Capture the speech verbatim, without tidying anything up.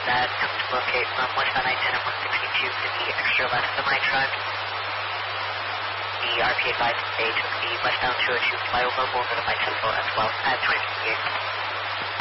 that took to locate from westbound I ten and one sixty-two to the extra left of my truck. The R P advised they took the westbound two oh two flyover over the bicycle as well at twenty fifty-eight.